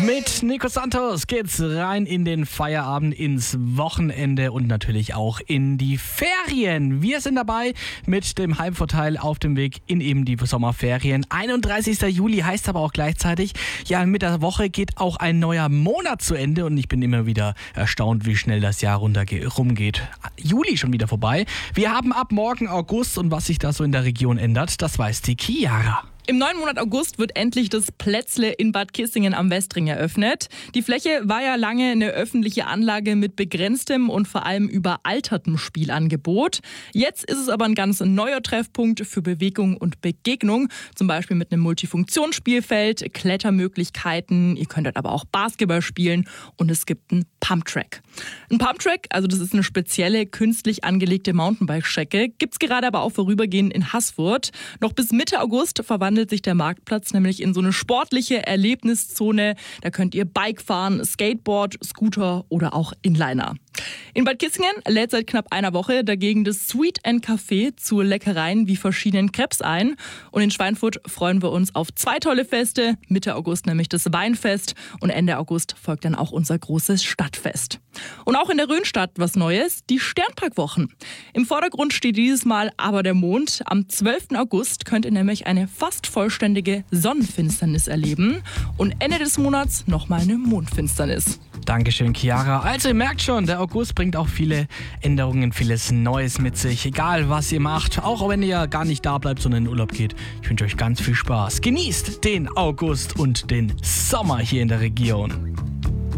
Mit Nico Santos geht's rein in den Feierabend, ins Wochenende und natürlich auch in die Ferien. Wir sind dabei mit dem Heimvorteil auf dem Weg in eben die Sommerferien. 31. Juli heißt aber auch gleichzeitig, ja, mit der Woche geht auch ein neuer Monat zu Ende und ich bin immer wieder erstaunt, wie schnell das Jahr rumgeht. Juli schon wieder vorbei. Wir haben ab morgen August und was sich da so in der Region ändert, das weiß die Chiara. Im neuen Monat August wird endlich das Plätzle in Bad Kissingen am Westring eröffnet. Die Fläche war ja lange eine öffentliche Anlage mit begrenztem und vor allem überaltertem Spielangebot. Jetzt ist es aber ein ganz neuer Treffpunkt für Bewegung und Begegnung, zum Beispiel mit einem Multifunktionsspielfeld, Klettermöglichkeiten, ihr könnt dort aber auch Basketball spielen und es gibt einen Pumptrack. Ein Pumptrack, also das ist eine spezielle künstlich angelegte Mountainbike-Strecke, gibt es gerade aber auch vorübergehend in Haßfurt. Noch bis Mitte August verwandelt sich der Marktplatz nämlich in so eine sportliche Erlebniszone. Da könnt ihr Bike fahren, Skateboard, Scooter oder auch Inliner. In Bad Kissingen lädt seit knapp einer Woche dagegen das Sweet & Café zu Leckereien wie verschiedenen Crepes ein. Und in Schweinfurt freuen wir uns auf 2 tolle Feste. Mitte August nämlich das Weinfest und Ende August folgt dann auch unser großes Stadtfest. Und auch in der Rhönstadt was Neues, die Sternparkwochen. Im Vordergrund steht dieses Mal aber der Mond. Am 12. August könnt ihr nämlich eine fast vollständige Sonnenfinsternis erleben. Und Ende des Monats nochmal eine Mondfinsternis. Dankeschön, Chiara. Also ihr merkt schon, der August bringt auch viele Änderungen, vieles Neues mit sich. Egal, was ihr macht, auch wenn ihr gar nicht da bleibt, sondern in den Urlaub geht. Ich wünsche euch ganz viel Spaß. Genießt den August und den Sommer hier in der Region.